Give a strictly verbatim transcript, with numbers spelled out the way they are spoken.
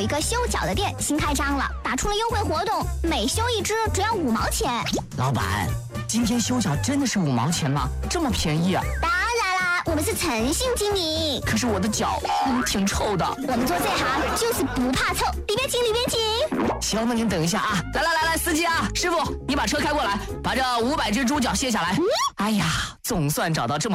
一个修脚的店新开张了，打出了优惠活动，每修一只只要五毛钱。 老板，今天修脚真的是五毛钱吗？这么便宜啊？ 当然啦，我们是诚信经营。 可是我的脚嗯挺臭的。 我们做这行就是不怕臭，里边请里边请。 行，那您等一下啊！来来来来，司机啊，师傅，你把车开过来，把这五百只猪脚卸下来。哎呀，总算找到这么